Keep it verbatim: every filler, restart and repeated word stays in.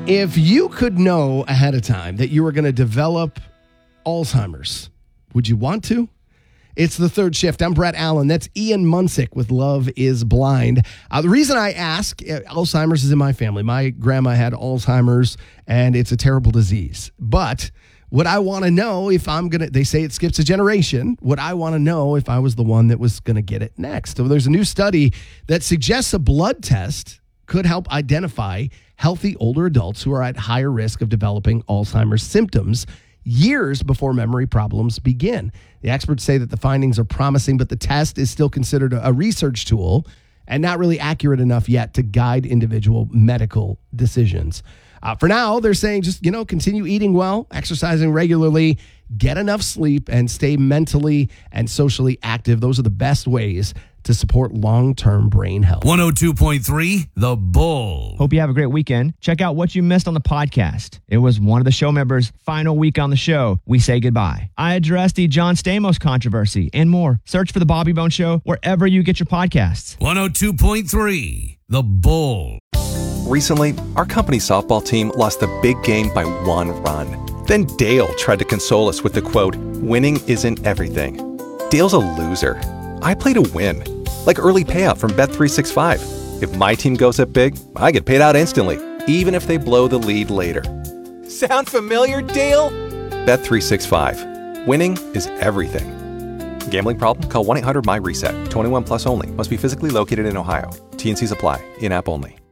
If you could know ahead of time that you were going to develop Alzheimer's, would you want to? It's The Third Shift. I'm Brett Allen. That's Ian Munsick with Love is Blind. Uh, the reason I ask, uh, Alzheimer's is in my family. My grandma had Alzheimer's, and it's a terrible disease. But what I want to know if I'm going to, they say it skips a generation, what I want to know if I was the one that was going to get it next. So there's a new study that suggests a blood test could help identify healthy older adults who are at higher risk of developing Alzheimer's symptoms years before memory problems begin. The experts say that the findings are promising, but the test is still considered a research tool and not really accurate enough yet to guide individual medical decisions. Uh, for now, they're saying just, you know, continue eating well, exercising regularly, get enough sleep, and stay mentally and socially active. Those are the best ways to support long-term brain health. one oh two point three The Bull. Hope you have a great weekend. Check out what you missed on the podcast. It was one of the show members' final week on the show. We say goodbye. I addressed the John Stamos controversy and more. Search for The Bobby Bone Show wherever you get your podcasts. one oh two point three The Bull. Recently, our company softball team lost the big game by one run. Then Dale tried to console us with the quote, "Winning isn't everything." Dale's a loser. I play to win. Like early payout from Bet three sixty-five. If my team goes up big, I get paid out instantly, even if they blow the lead later. Sound familiar, Dale? Bet three sixty-five. Winning is everything. Gambling problem? Call one eight hundred M Y RESET. twenty-one plus only. Must be physically located in Ohio. T N Cs apply. In-app only.